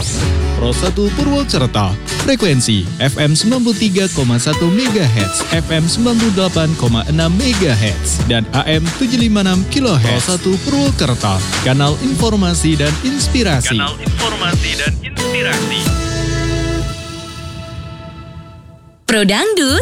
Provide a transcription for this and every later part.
Pro 1 Purwokerto, frekuensi FM 93,1 MHz, FM 98,6 MHz, dan AM 756 kHz. Pro 1 Purwokerto, kanal informasi dan inspirasi. Pro Dangdut.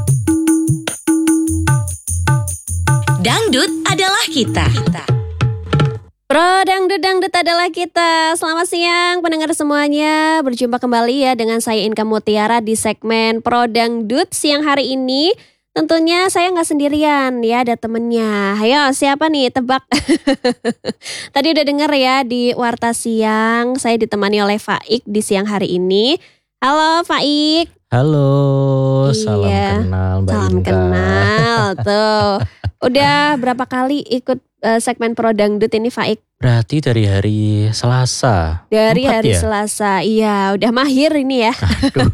Dangdut adalah kita. Pro Dangdut adalah kita. Selamat siang pendengar semuanya. Berjumpa kembali ya dengan saya Inka Mutiara di segmen Pro Dangdut siang hari ini. Tentunya saya nggak sendirian ya, ada temennya. Ayo siapa nih, tebak. Tadi udah denger ya di Warta Siang. Saya ditemani oleh Faik di siang hari ini. Halo Faik. Halo, Iya, salam kenal Mbak salam Inka. kenal tuh. Udah berapa kali ikut segmen Pro Dangdut ini Faik? Berarti dari hari Selasa. Dari 4 hari ya? Selasa, iya udah mahir ini ya. Aduh.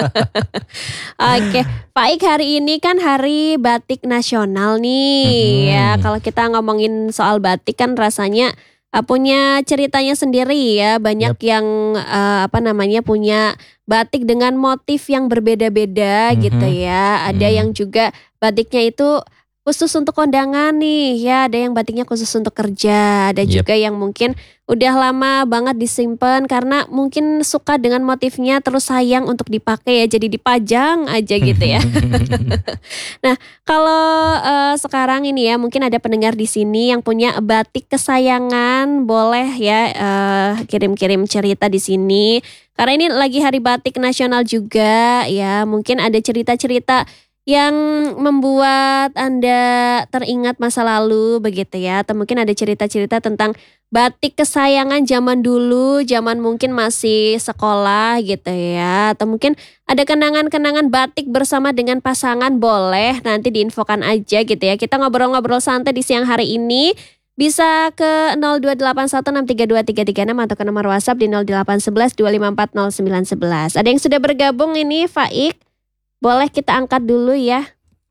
Oke, Faik, hari ini kan hari batik nasional nih. Ya, kalau kita ngomongin soal batik kan rasanya punya ceritanya sendiri ya. Banyak yang punya batik dengan motif yang berbeda-beda gitu ya. Ada yang juga batiknya itu khusus untuk kondangan nih ya, ada yang batiknya khusus untuk kerja, ada juga yang mungkin udah lama banget disimpan karena mungkin suka dengan motifnya terus sayang untuk dipakai ya, jadi dipajang aja gitu ya. Nah, kalau sekarang ini ya mungkin ada pendengar di sini yang punya batik kesayangan, boleh ya kirim-kirim cerita di sini. Karena ini lagi Hari Batik Nasional juga ya, mungkin ada cerita-cerita yang membuat Anda teringat masa lalu begitu ya, atau mungkin ada cerita-cerita tentang batik kesayangan zaman dulu, zaman mungkin masih sekolah gitu ya, atau mungkin ada kenangan-kenangan batik bersama dengan pasangan, boleh nanti diinfokan aja gitu ya. Kita ngobrol-ngobrol santai di siang hari ini. Bisa ke 02816323336 atau ke nomor WhatsApp di 081125400911. Ada yang sudah bergabung ini, Faik. Boleh kita angkat dulu ya.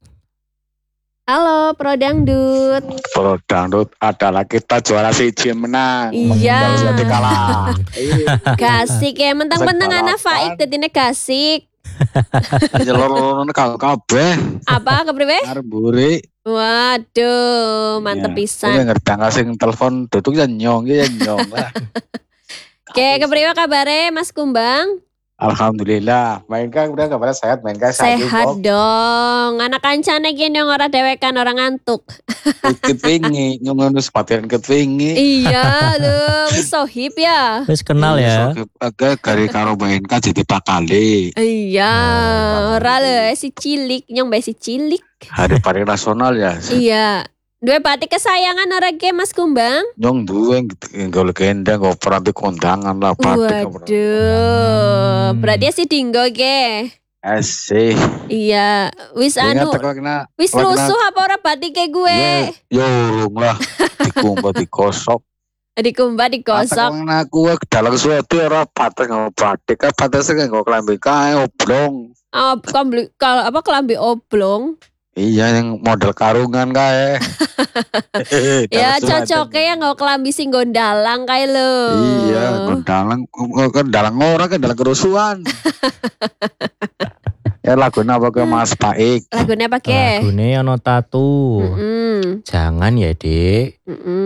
Halo Pro Dangdut. Pro Dangdut adalah kita juara siji menang. Iya. Jadi kalah. Kasik ya, mentang-mentang anak Faik dadine kasik. Jelur kabeh. Apa kepriwe? Arep mburi. Waduh, mantep pisan. Ini ngerti sing telepon duduk ya nyong lah. Oke, kepriwe kabare Mas Kumbang? Alhamdulillah. Mainkan udah kabar sehat, mainkan Sehat dong. Anak kancane gini ora dewekan, orang ngantuk. Ikut wingi, nyungun sepatian ikut wingi. Iya, aduh, wis sohib ya. Wis kenal ya. Agak gari karo mainkan jadi pakali. Iya, ora le si cilik, nyong bae si cilik. Hari Pari Nasional ya. Iya. Dua batik kesayangan orang ke Mas Kumbang? Nyong dua yang legenda, gak pernah di kondangan lah. Waduh, berarti si Dinggo ke? Asih. Iya, wis wis rusuh apa orang batik ke gue? Ya urung lah, dikumba dikosok. Dikumba dikosok. Karena gue dalam suatu era batik kan batasnya gak kelambi kae oblong. Kalau apa kelambi oblong? Iya, yang model karungan kae. Ya cocoknya yang nggak kelambi sing gondalang kae lo. Iya, gondalang ora kan dalang kerusuhan. Ya lagunya apa ke Mas Paik? Lagunya apa ke? Lagunya ono tatu. Jangan ya, Dek.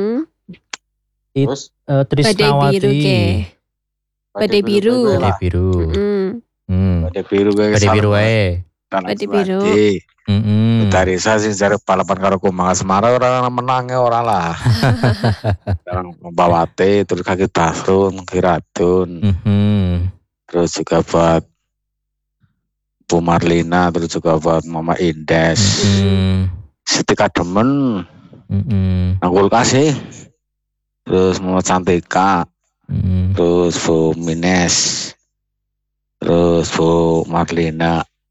Terus Trisnawati. Badai biru ke? Badai biru. Badai biru. Badai biru kae. Badai biru wae. Badai biru. Dari saya sih dari balapan karo Kumang Semarang orang menangnya orang lah. Orang Bawate terus kaki Basrun, Kiratun. Terus juga buat Bu Marlina, terus juga buat Mama Indes. Siti Kademen. Nangkul Kasih. Terus Mama Cantika. Terus Bu Mines. Terus Bu Marlina.